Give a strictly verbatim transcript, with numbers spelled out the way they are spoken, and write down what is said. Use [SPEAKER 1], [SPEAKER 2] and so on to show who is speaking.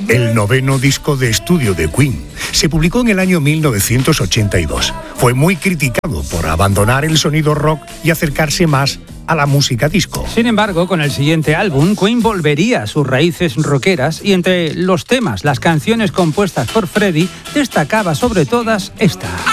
[SPEAKER 1] el noveno disco de estudio de Queen. Se publicó en el año mil novecientos ochenta y dos. Fue muy criticado por abandonar el sonido rock y acercarse más a la música disco.
[SPEAKER 2] Sin embargo, con el siguiente álbum, Queen volvería a sus raíces rockeras y entre los temas, las canciones compuestas por Freddie, destacaba sobre todas esta.